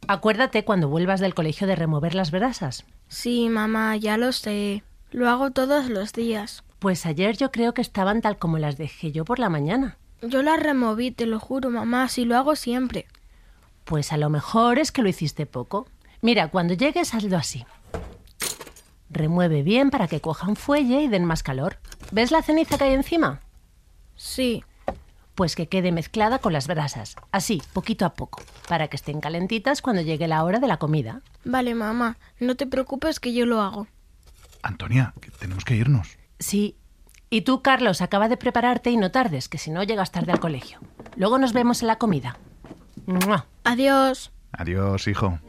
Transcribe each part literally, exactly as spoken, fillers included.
Acuérdate cuando vuelvas del colegio de remover las brasas. Sí, mamá, ya lo sé. Lo hago todos los días. Pues ayer yo creo que estaban tal como las dejé yo por la mañana. Yo las removí, te lo juro, mamá, si lo hago siempre. Pues a lo mejor es que lo hiciste poco. Mira, cuando llegues hazlo así. Remueve bien para que cojan fuelle y den más calor. ¿Ves la ceniza que hay encima? Sí. Pues que quede mezclada con las brasas, así, poquito a poco, para que estén calentitas cuando llegue la hora de la comida. Vale, mamá, no te preocupes que yo lo hago. Antonia, que tenemos que irnos. Sí. Y tú, Carlos, acaba de prepararte y no tardes, que si no llegas tarde al colegio. Luego nos vemos en la comida. ¡Mua! Adiós. Adiós, hijo.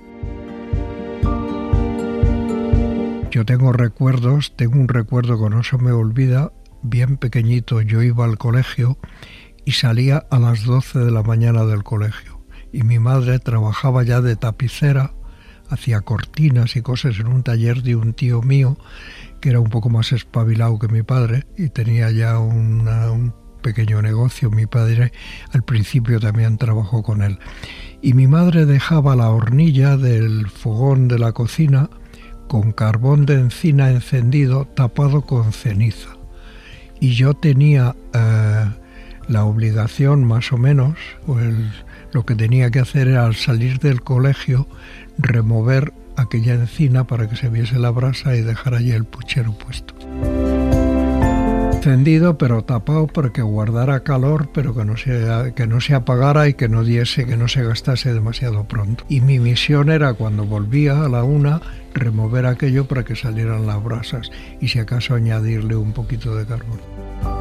Yo tengo recuerdos, tengo un recuerdo que no se me olvida. Bien pequeñito yo iba al colegio y salía a las doce de la mañana del colegio. Y mi madre trabajaba ya de tapicera, hacía cortinas y cosas en un taller de un tío mío que era un poco más espabilado que mi padre y tenía ya una, un pequeño negocio. Mi padre al principio también trabajó con él. Y mi madre dejaba la hornilla del fogón de la cocina con carbón de encina encendido tapado con ceniza. Y yo tenía eh, la obligación, más o menos, o el, lo que tenía que hacer era al salir del colegio remover aquella encina para que se viese la brasa y dejar allí el puchero puesto. Encendido pero tapado para que guardara calor, pero que no se, que no se apagara y que no diese, que no se gastase demasiado pronto. Y mi misión era, cuando volvía a la una, remover aquello para que salieran las brasas y si acaso añadirle un poquito de carbón.